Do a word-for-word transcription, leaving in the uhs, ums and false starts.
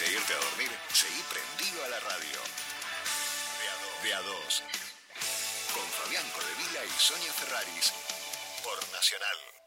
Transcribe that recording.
de irte a dormir, seguí prendido a la radio. De a dos. De a dos. Con Fabián Codevila y Sonia Ferraris. Por Nacional.